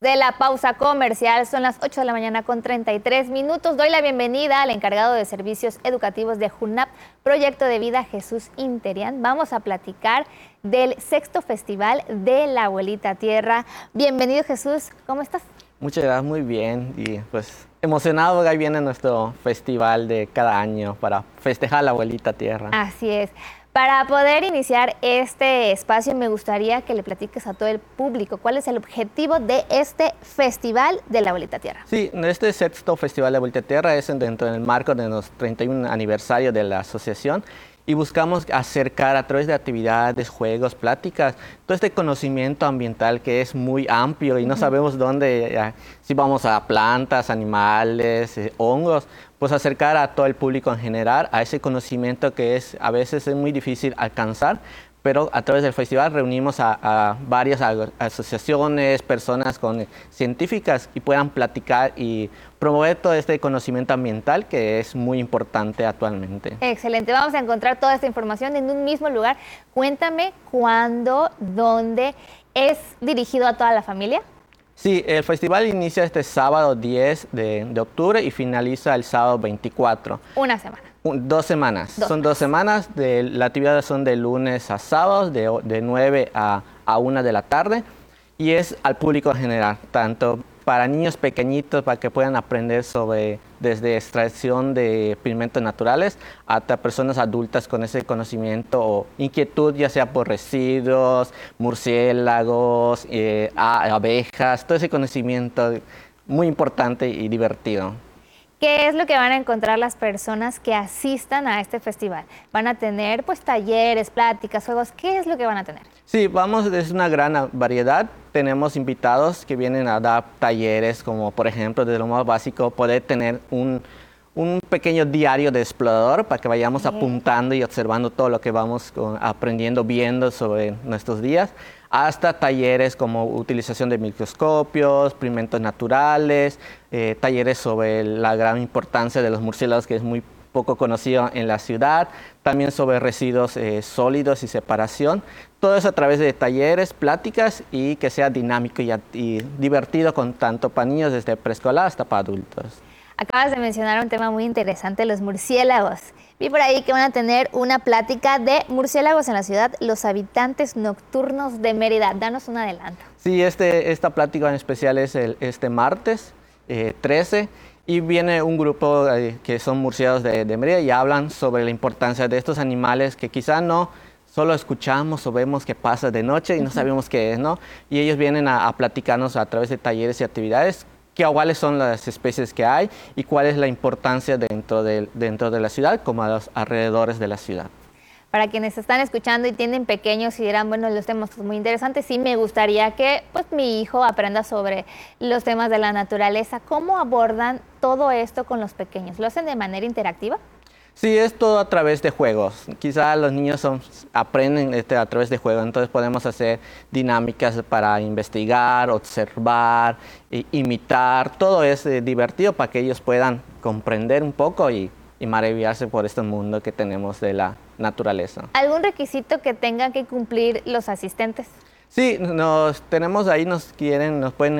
De la pausa comercial, son las 8 de la mañana con 33 minutos. Doy la bienvenida al encargado de servicios educativos de JUNAP, Proyecto de Vida, Jesús Interian. Vamos a platicar del sexto festival de la Abuelita Tierra. Bienvenido, Jesús, ¿cómo estás? Muchas gracias, muy bien, y pues emocionado que ahí viene nuestro festival de cada año para festejar a la Abuelita Tierra. Así es. Para poder iniciar este espacio, me gustaría que le platiques a todo el público cuál es el objetivo de este Festival de la Abuelita Tierra. Sí, este sexto Festival de la Abuelita Tierra es dentro del marco de los 31 aniversario de la asociación y buscamos acercar a través de actividades, juegos, pláticas, todo este conocimiento ambiental que es muy amplio y no sabemos dónde, si vamos a plantas, animales, hongos, pues acercar a todo el público en general a ese conocimiento que a veces es muy difícil alcanzar, pero a través del festival reunimos a varias asociaciones, personas científicas y puedan platicar y promover todo este conocimiento ambiental que es muy importante actualmente. Excelente, vamos a encontrar toda esta información en un mismo lugar. Cuéntame cuándo, dónde, ¿es dirigido a toda la familia? Sí, el festival inicia este sábado 10 de octubre y finaliza el sábado 24. Una semana. 2 semanas. Son 2 semanas. Las actividades son de lunes a sábados, de 9 a 1 de la tarde. Y es al público en general, tanto para niños pequeñitos, para que puedan aprender desde extracción de pigmentos naturales, hasta personas adultas con ese conocimiento o inquietud, ya sea por residuos, murciélagos, abejas, todo ese conocimiento muy importante y divertido. ¿Qué es lo que van a encontrar las personas que asistan a este festival? ¿Van a tener pues talleres, pláticas, juegos? ¿Qué es lo que van a tener? Sí, es una gran variedad. Tenemos invitados que vienen a dar talleres, como por ejemplo, desde lo más básico, poder tener un pequeño diario de explorador para que vayamos apuntando y observando todo lo que vamos aprendiendo, viendo sobre nuestros días, hasta talleres como utilización de microscopios, pigmentos naturales, talleres sobre la gran importancia de los murciélagos, que es muy poco conocido en la ciudad, también sobre residuos sólidos y separación. Todo eso a través de talleres, pláticas y que sea dinámico y divertido con tanto para niños desde preescolar hasta para adultos. Acabas de mencionar un tema muy interesante, los murciélagos. Vi por ahí que van a tener una plática de murciélagos en la ciudad, los habitantes nocturnos de Mérida. Danos un adelanto. Sí, esta plática en especial es este martes 13 y viene un grupo que son murciélagos de Mérida y hablan sobre la importancia de estos animales que quizá no solo escuchamos o vemos que pasa de noche y no sabemos qué es, ¿no? Y ellos vienen a platicarnos a través de talleres y actividades cuáles son las especies que hay y cuál es la importancia dentro de la ciudad como a los alrededores de la ciudad. Para quienes están escuchando y tienen pequeños y dirán, bueno, los temas son muy interesantes, sí me gustaría que pues, mi hijo aprenda sobre los temas de la naturaleza. ¿Cómo abordan todo esto con los pequeños? ¿Lo hacen de manera interactiva? Sí, es todo a través de juegos. Quizá los niños aprenden a través de juegos, entonces podemos hacer dinámicas para investigar, observar, imitar. Todo es divertido para que ellos puedan comprender un poco y maravillarse por este mundo que tenemos de la naturaleza. ¿Algún requisito que tengan que cumplir los asistentes? Sí, tenemos ahí, nos pueden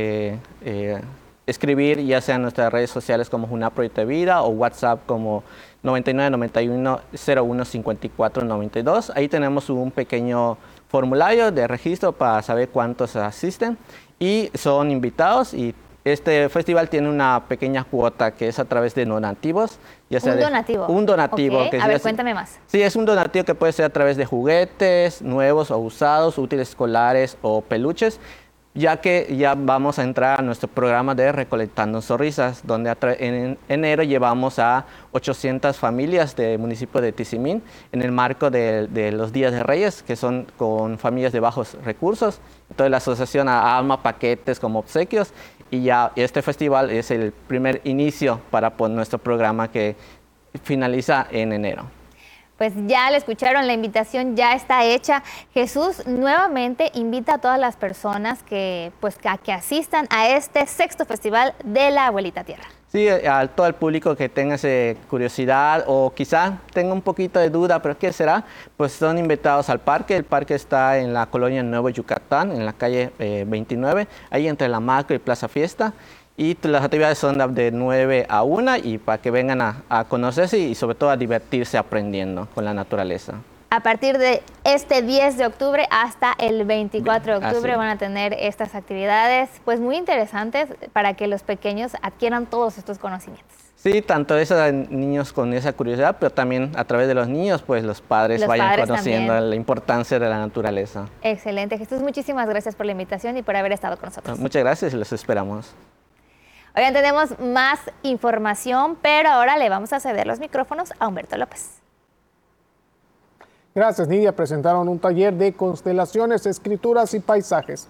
escribir ya sea en nuestras redes sociales como JUNAP Proyecto de Vida o WhatsApp como 99 91 01 54 92. Ahí tenemos un pequeño formulario de registro para saber cuántos asisten y son invitados. Y este festival tiene una pequeña cuota que es a través de donativos. ¿Un donativo? Un donativo. Okay. A ver, cuéntame más. Sí, es un donativo que puede ser a través de juguetes nuevos o usados, útiles escolares o peluches, ya que ya vamos a entrar a nuestro programa de Recolectando Sonrisas, donde en enero llevamos a 800 familias del municipio de Tizimín en el marco de los Días de Reyes, que son con familias de bajos recursos. Entonces la asociación arma paquetes como obsequios y ya este festival es el primer inicio para nuestro programa que finaliza en enero. Pues ya lo escucharon, la invitación ya está hecha. Jesús nuevamente invita a todas las personas que asistan a este sexto Festival de la Abuelita Tierra. Sí, a todo el público que tenga curiosidad o quizá tenga un poquito de duda, pero ¿qué será? Pues son invitados al parque. El parque está en la colonia Nuevo Yucatán, en la calle 29, ahí entre la Macro y Plaza Fiesta. Y las actividades son de 9 a 1 y para que vengan a conocerse y sobre todo a divertirse aprendiendo con la naturaleza. A partir de este 10 de octubre hasta el 24 de octubre van a tener estas actividades, pues muy interesantes para que los pequeños adquieran todos estos conocimientos. Sí, tanto esos niños con esa curiosidad, pero también a través de los niños, pues los padres vayan conociendo también la importancia de la naturaleza. Excelente. Jesús, muchísimas gracias por la invitación y por haber estado con nosotros. Muchas gracias y los esperamos. Oigan, tenemos más información, pero ahora le vamos a ceder los micrófonos a Humberto López. Gracias, Nidia. Presentaron un taller de constelaciones, escrituras y paisajes.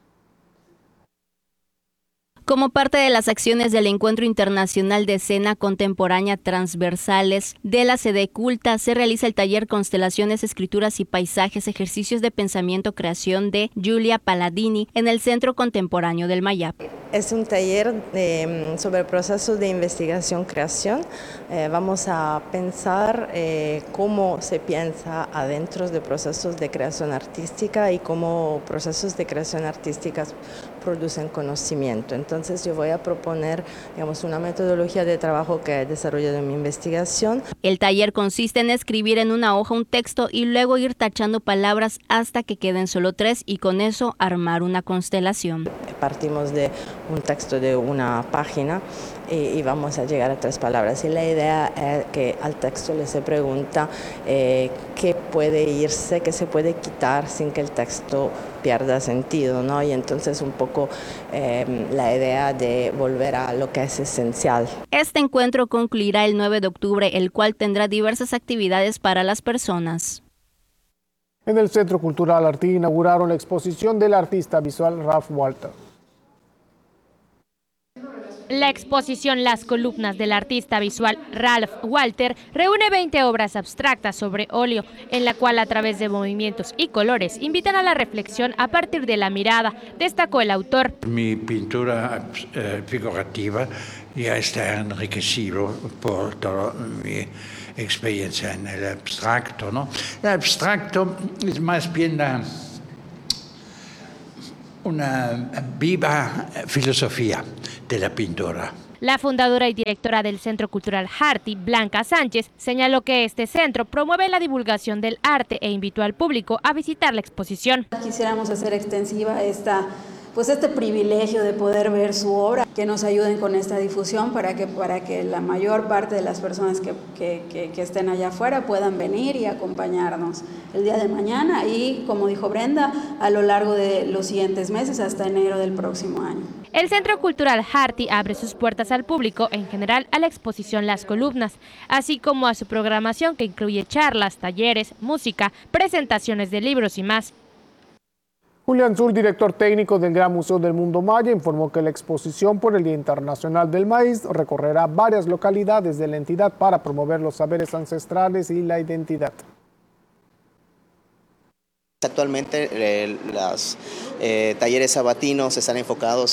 Como parte de las acciones del Encuentro Internacional de Escena Contemporánea Transversales de la Sede Culta, se realiza el taller Constelaciones, Escrituras y Paisajes, Ejercicios de Pensamiento, Creación de Giulia Palladini en el Centro Contemporáneo del Mayab. Es un taller sobre el proceso de investigación-creación. Vamos a pensar cómo se piensa adentro de procesos de creación artística y cómo procesos de creación artística producen conocimiento. Entonces yo voy a proponer, digamos, una metodología de trabajo que he desarrollado en mi investigación. El taller consiste en escribir en una hoja un texto y luego ir tachando palabras hasta que queden solo 3 y con eso armar una constelación. Partimos de un texto de una página y vamos a llegar a 3 palabras. Y la idea es que al texto le se pregunta qué puede irse, qué se puede quitar sin que el texto pierda sentido, ¿no? Y entonces un poco la idea de volver a lo que es esencial. Este encuentro concluirá el 9 de octubre, el cual tendrá diversas actividades para las personas. En el Centro Cultural Arti inauguraron la exposición del artista visual Ralph Walter. La exposición Las columnas del artista visual Ralph Walter reúne 20 obras abstractas sobre óleo, en la cual a través de movimientos y colores invitan a la reflexión a partir de la mirada, destacó el autor. Mi pintura figurativa ya está enriquecido por toda mi experiencia en el abstracto, ¿no? El abstracto es más bien una viva filosofía de la pintura. La fundadora y directora del Centro Cultural Arti, Blanca Sánchez, señaló que este centro promueve la divulgación del arte e invitó al público a visitar la exposición. Quisiéramos hacer extensiva este privilegio de poder ver su obra, que nos ayuden con esta difusión para que la mayor parte de las personas que estén allá afuera puedan venir y acompañarnos el día de mañana y, como dijo Brenda, a lo largo de los siguientes meses hasta enero del próximo año. El Centro Cultural Arti abre sus puertas al público, en general a la exposición Las Columnas, así como a su programación que incluye charlas, talleres, música, presentaciones de libros y más. Julián Zul, director técnico del Gran Museo del Mundo Maya, informó que la exposición por el Día Internacional del Maíz recorrerá varias localidades de la entidad para promover los saberes ancestrales y la identidad. Actualmente los talleres sabatinos están enfocados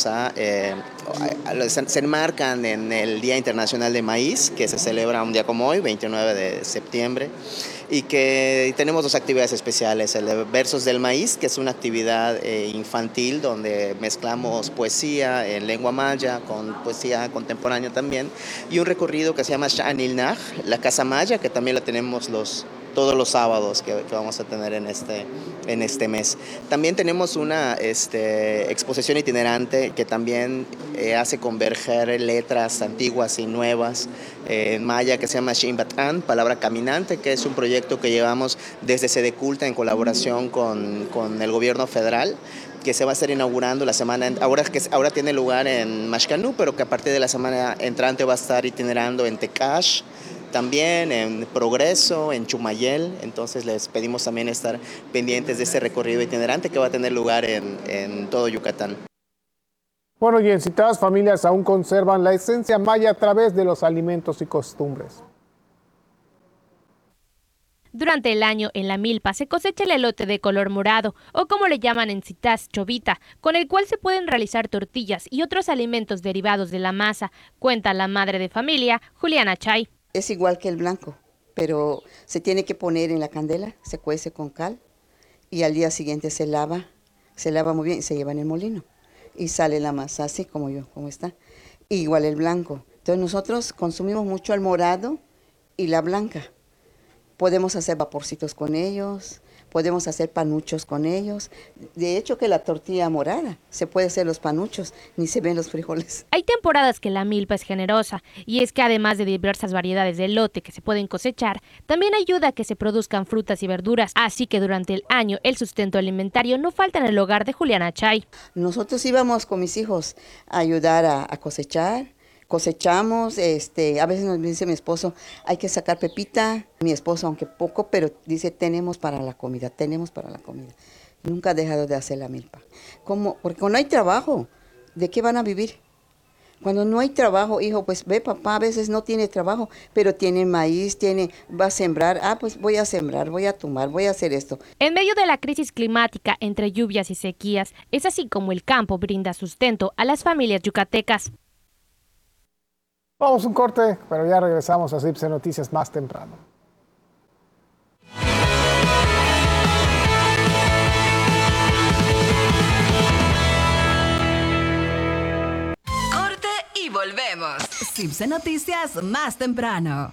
se enmarcan en el Día Internacional de Maíz, que se celebra un día como hoy, 29 de septiembre, y que tenemos 2 actividades especiales, el de Versos del Maíz, que es una actividad infantil donde mezclamos poesía en lengua maya con poesía contemporánea también, y un recorrido que se llama Sha'anil Naj, la Casa Maya, que también la tenemos todos los sábados que vamos a tener en este mes. También tenemos una exposición itinerante que también hace converger letras antiguas y nuevas en maya, que se llama Ximbatán, Palabra Caminante, que es un proyecto que llevamos desde Sede Culta en colaboración con el gobierno federal, que se va a estar inaugurando la semana, ahora tiene lugar en Maxcanú, pero que a partir de la semana entrante va a estar itinerando en Tecash, también en Progreso, en Chumayel. Entonces les pedimos también estar pendientes de este recorrido itinerante que va a tener lugar en todo Yucatán. Bueno, y en citadas familias aún conservan la esencia maya a través de los alimentos y costumbres. Durante el año en la milpa se cosecha el elote de color morado, o como le llaman en Zitas, chovita, con el cual se pueden realizar tortillas y otros alimentos derivados de la masa, cuenta la madre de familia, Juliana Chay. Es igual que el blanco, pero se tiene que poner en la candela, se cuece con cal y al día siguiente se lava muy bien y se lleva en el molino y sale la masa así como está. Igual el blanco. Entonces nosotros consumimos mucho el morado y la blanca. Podemos hacer vaporcitos con ellos, podemos hacer panuchos con ellos. De hecho que la tortilla morada, se puede hacer los panuchos, ni se ven los frijoles. Hay temporadas que la milpa es generosa, y es que además de diversas variedades de elote que se pueden cosechar, también ayuda a que se produzcan frutas y verduras. Así que durante el año el sustento alimentario no falta en el hogar de Juliana Chay. Nosotros íbamos con mis hijos a ayudar a cosechar. Cosechamos, a veces nos dice mi esposo, hay que sacar pepita. Mi esposo, aunque poco, pero dice, tenemos para la comida. Nunca ha dejado de hacer la milpa. ¿Cómo? Porque cuando hay trabajo, ¿de qué van a vivir? Cuando no hay trabajo, hijo, pues ve, papá a veces no tiene trabajo, pero tiene maíz, va a sembrar, pues voy a sembrar, voy a tumbar, voy a hacer esto. En medio de la crisis climática entre lluvias y sequías, es así como el campo brinda sustento a las familias yucatecas. Vamos a un corte, pero ya regresamos a CIPSE Noticias más temprano. Corte y volvemos. CIPSE Noticias más temprano.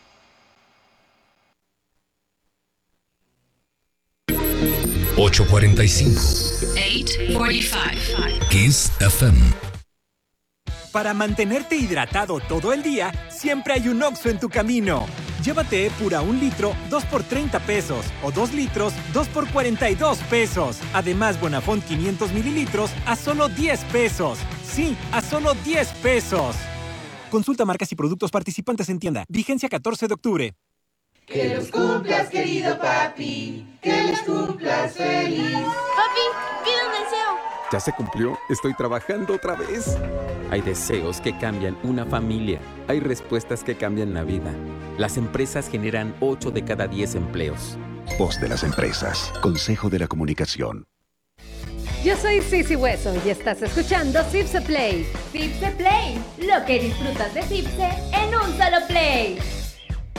$8:45. 8:45. Kiss FM. Para mantenerte hidratado todo el día, siempre hay un Oxxo en tu camino. Llévate Epura 1 litro, 2 por $30, o 2 litros, 2 por $42. Además, Bonafont 500 mililitros a solo $10. Sí, a solo $10. Consulta marcas y productos participantes en tienda. Vigencia 14 de octubre. Que los cumplas, querido papi. Que les cumplas feliz. Papi, pide un deseo. ¿Ya se cumplió? Estoy trabajando otra vez. Hay deseos que cambian una familia. Hay respuestas que cambian la vida. Las empresas generan 8 de cada 10 empleos. Voz de las empresas. Consejo de la Comunicación. Yo soy Sisi Hueso y estás escuchando CIPSE Play. CIPSE Play, lo que disfrutas de CIPSE en un solo play.